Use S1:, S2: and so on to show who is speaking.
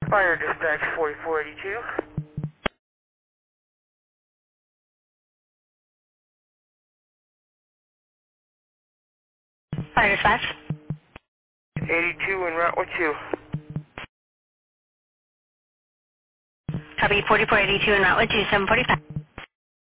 S1: Fire dispatch 4482.
S2: Fire dispatch.
S1: 82 en route with you.
S2: Copy 4482 en route with you, 745.